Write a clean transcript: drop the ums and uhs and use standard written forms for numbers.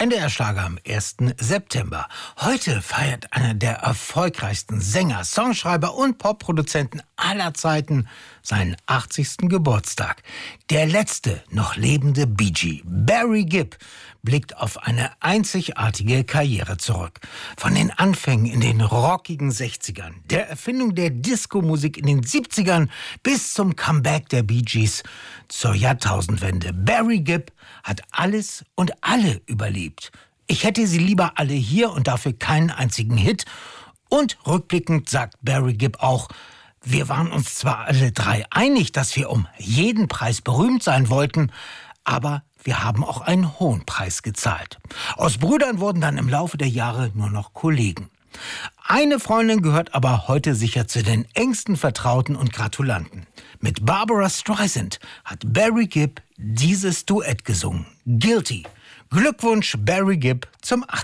NDR-Schlager am 1. September. Heute feiert einer der erfolgreichsten Sänger, Songschreiber und Popproduzenten aller Zeiten seinen 80. Geburtstag. Der letzte noch lebende Bee Gee, Barry Gibb, blickt auf eine einzigartige Karriere zurück. Von den Anfängen in den rockigen 60ern, der Erfindung der Disco-Musik in den 70ern bis zum Comeback der Bee Gees zur Jahrtausendwende. Barry Gibb hat alles und alle überlebt. Ich hätte sie lieber alle hier und dafür keinen einzigen Hit. Und rückblickend sagt Barry Gibb auch: Wir waren uns zwar alle drei einig, dass wir um jeden Preis berühmt sein wollten, aber wir haben auch einen hohen Preis gezahlt. Aus Brüdern wurden dann im Laufe der Jahre nur noch Kollegen. Eine Freundin gehört aber heute sicher zu den engsten Vertrauten und Gratulanten. Mit Barbara Streisand hat Barry Gibb dieses Duett gesungen. Guilty. Glückwunsch, Barry Gibb, zum 80.